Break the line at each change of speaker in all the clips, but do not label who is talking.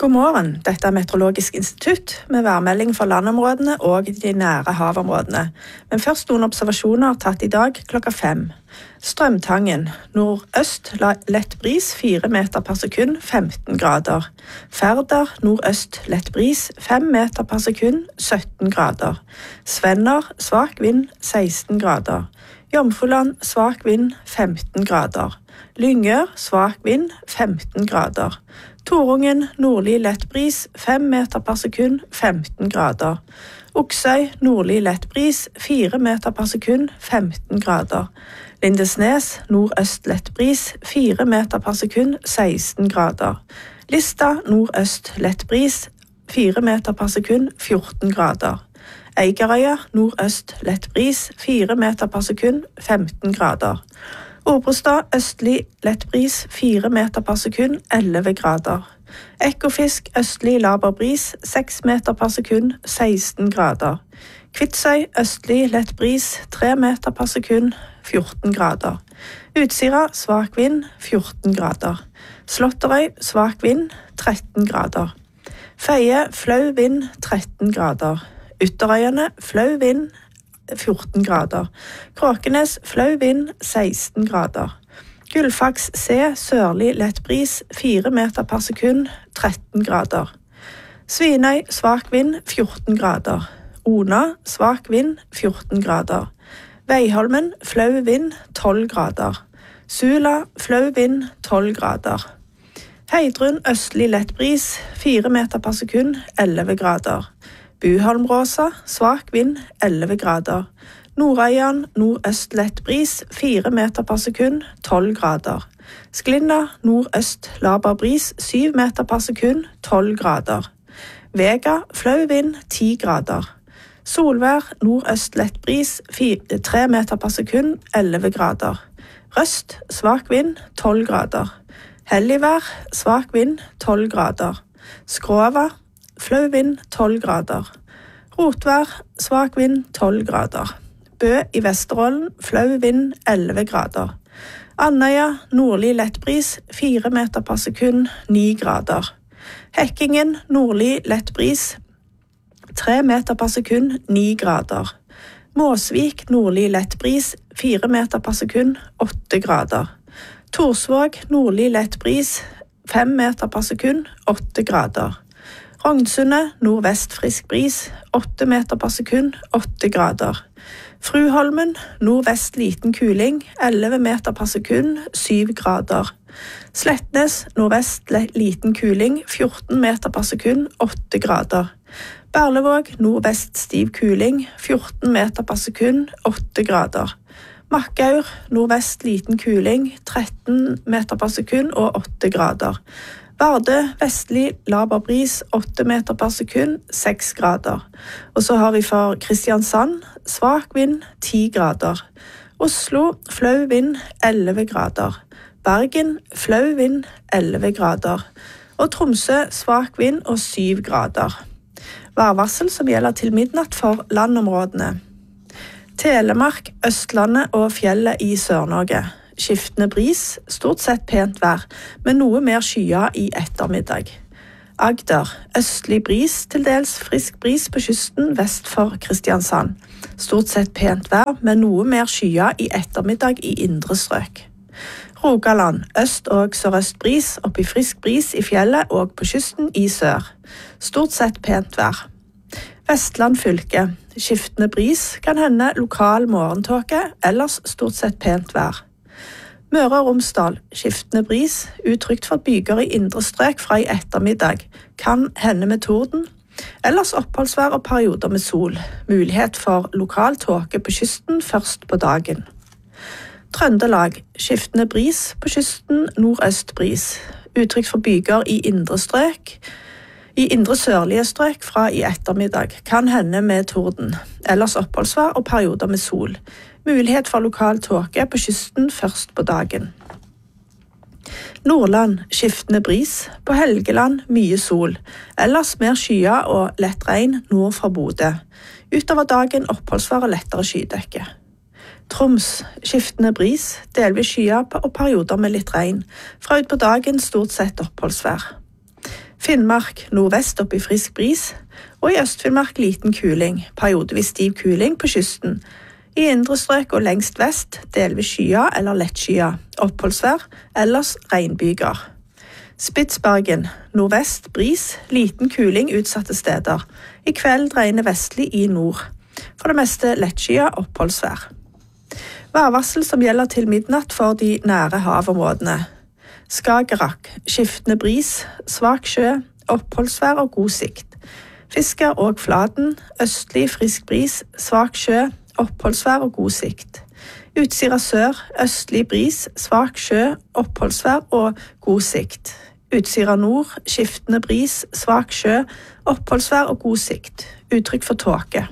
God morgen, dette Meteorologisk institutt med værmelding for landområdene og de nære havområdene. Men først noen observasjoner tatt i dag klokka 5. Strømtangen, nordøst lett bris 4 meter per sekund, 15 grader. Færder, nordøst lett bris 5 meter per sekund, 17 grader. Svenner, svak vind 16 grader. Jomfruland, svak vind 15 grader. Lyngør, svak vind 15 grader. Torungen, nordlig lett bris 5 meter per sekund, 15 grader. Oksøy, nordlig lett bris 4 meter per sekund, 15 grader. Lindesnes, nordøst lett bris 4 meter per sekund, 16 grader. Lista, nordøst lett bris 4 meter per sekund, 14 grader. Eigerøya, nordøst lett bris 4 meter per sekund, 15 grader. Obrestad, østlig lett bris 4 meter per sekund, 11 grader. Ekofisk, østlig laber bris 6 meter per sekund, 16 grader. Kvitsøy, østlig lett bris 3 meter per sekund, 14 grader. Utsira, svak vind 14 grader. Slåtterøy, svak vind 13 grader. Feie, flau vind 13 grader. Ytterøyene, flau vind 14 grader. Kråkenes, flau vind 16 grader. Gullfaks C, sørlig lett bris 4 meter per sekund, 13 grader. Svinøy, svak vind 14 grader. Ona, svak vind 14 grader. Veiholmen, flau vind 12 grader. Sula, flau vind 12 grader. Heidrun, østlig lett bris 4 meter per sekund, 11 grader. Buholmråsa, svak vind 11 grader. Nordøyan, nordøst lett bris 4 meter per sekund, 12 grader. Sklinda, nordøst laber bris 7 meter per sekund, 12 grader. Vega, flau vind 10 grader. Solvær, nordøst lett bris 3 meter per sekund, 11 grader. Røst, svak vind 12 grader. Helligvær, svak vind 12 grader. Skrova, flau vind 12 grader. Rotvær, svak vind 12 grader. Bø i Vesterålen, flau vind 11 grader. Andøya, nordlig lett bris 4 meter per sekund, 9 grader. Hekkingen, nordlig lett bris 3 meter per sekund, 9 grader. Måsvik, nordlig lett bris 4 meter per sekund, 8 grader. Torsvåg, nordlig lett bris 5 meter per sekund, 8 grader. Rognsundet, nordvest frisk bris 8 meter per sekund, 8 grader. Fruholmen, nordvest liten kuling 11 meter per sekund, 7 grader. Slettnes, nordvest liten kuling 14 meter per sekund, 8 grader. Berlevåg, nordvest stiv kuling 14 meter per sekund, 8 grader. Makkaur, nordvest liten kuling 13 meter per sekund og 8 grader. Vardø, vestlig laber bris 8 meter per sekund, 6 grader. Og så har vi for Kristiansand, svak vind 10 grader. Oslo, flau vind 11 grader. Bergen, flau vind 11 grader. Og Tromsø, svak vind og 7 grader. Værvarsel som gjelder til midnatt for landområdene. Telemark, Østlandet og fjellet i Sør-Norge. Skiftende bris, stort sett pent vær, men noe mer skya i ettermiddag. Agder, østlig bris, til dels frisk bris på kysten vest for Kristiansand. Stort sett pent vær, men noe mer skya i ettermiddag i indre strøk. Rogaland, øst og sørøst bris, oppi frisk bris i fjellet og på kysten i sør. Stort sett pent vær. Vestland fylke, skiftende bris, kan hende lokal morgentåke, ellers stort sett pent vær. Møre og Romsdal, skiftende bris, uttrykt for byger i indre strøk fra i ettermiddag, kan hende med torden, ellers oppholdsvær og perioder med sol, mulighet for lokal tåke på kysten først på dagen. Trøndelag, skiftende bris, på kysten nordøst bris, uttrykt for byger i indre strøk, i indre sørlige strøk fra i ettermiddag, kan hende med torden, ellers oppholdsvær og perioder med sol, mulighet for lokal tåke på kysten først på dagen. Nordland, skiftende bris, på Helgeland mye sol, ellers mer skya og lett regn nord fra Bodø. Utover dagen oppholdsvær og lettere skydekke. Troms, skiftende bris, delvis skya og perioder med litt regn, fra ut på dagen stort sett oppholdsvær. Finnmark nordvest opp i frisk bris, og i Øst-Finnmark liten kuling, periodevis stiv kuling på kysten. I indre strøk og lengst vest, delvis skya eller lettskya, oppholdsvær, ellers regnbyger. Spitsbergen, nordvest, bris, liten kuling utsatte steder. I kveld dreiende vestlig i nord. For det meste lettskya, oppholdsvær. Værvarsel som gjelder til midnatt for de nære havområdene. Skagerrak, skiftende bris, svak sjø, oppholdsvær og god sikt. Fisker og Fladen, østlig frisk bris, svak sjø, oppholdsvær og god sikt. Utsira sør, østlig bris, svak sjø, oppholdsvær og god sikt. Utsira nord, skiftende bris, svak sjø, oppholdsvær og god sikt. Uttrykk for tåke.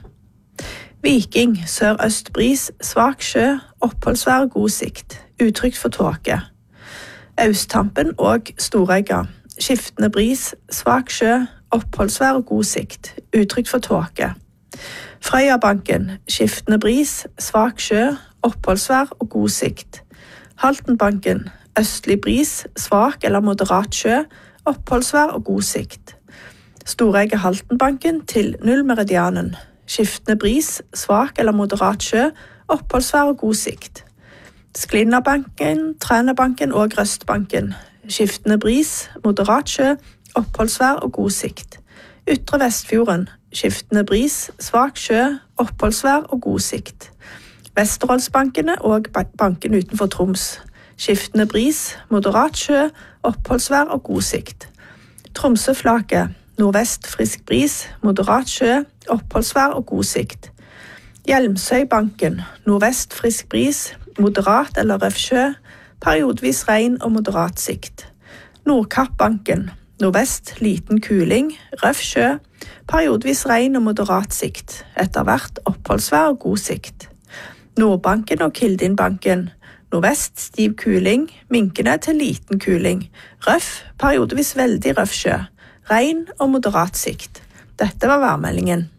Viking, sør-øst bris, svak sjø, oppholdsvær og god sikt. Uttrykk for tåke. Austtampen og Storegga, skiftende bris, svak sjø, oppholdsvær og god sikt. Uttrykk for tåke. Frøyabanken, skiftende bris, svak sjø, oppholdsvær og god sikt. Haltenbanken, østlig bris, svak eller moderat sjø, oppholdsvær og god sikt. Storegge Haltenbanken til nullmeridianen, skiftende bris, svak eller moderat sjø, oppholdsvær og god sikt. Sklinnabanken, Trænabanken og Røstbanken, skiftende bris, moderat sjø, oppholdsvær og god sikt. Ytre Vestfjorden, skiftende bris, svak sjø, oppholdsvær og god sikt. Vesterålsbankene og banken utenfor Troms, skiftende bris, moderat sjø, oppholdsvær og god sikt. Tromsøflaket, nordvest frisk bris, moderat sjø, oppholdsvær og god sikt. Hjelmsøybanken, nordvest frisk bris, moderat eller røff sjø, periodvis regn og moderat sikt. Nordkappbanken, nordvest liten kuling, røff sjø, periodvis regn og moderat sikt, etter hvert oppholdsvær og god sikt. Nordbanken og Kildinbanken, nordvest stiv kuling, minkende til liten kuling, røff, periodevis veldig røff sjø, regn og moderat sikt. Dette var værmeldingen.